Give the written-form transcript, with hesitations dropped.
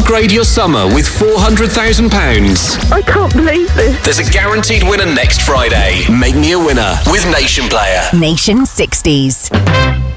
Upgrade your summer with £400,000. I can't believe this. There's a guaranteed winner next Friday. Make me a winner with Nation Player. Nation 60s.